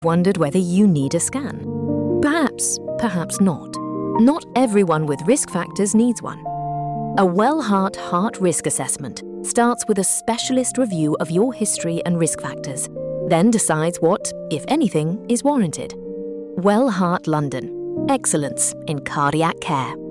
Wondered whether you need a scan? Perhaps, perhaps not. Not everyone with risk factors needs one. A Wellheart Heart Risk Assessment starts with a specialist review of your history and risk factors, then decides what, if anything, is warranted. Wellheart London. Excellence in cardiac care.